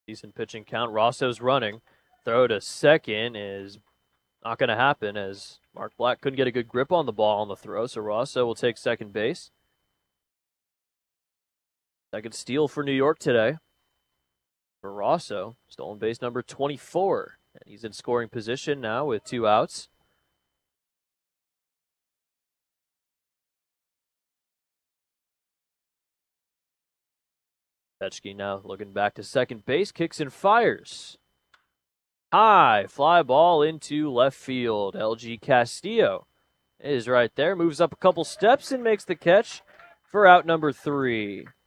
Decent pitching count. Rosso's running. Throw to second is not going to happen as Mark Black couldn't get a good grip on the ball on the throw, so Rosso will take second base. Second steal for New York today. For Rosso, stolen base number 24. And he's in scoring position now with 2 outs. Petchke now looking back to second base, kicks and fires. High fly ball into left field. LG Castillo is right there, moves up a couple steps and makes the catch for out number 3.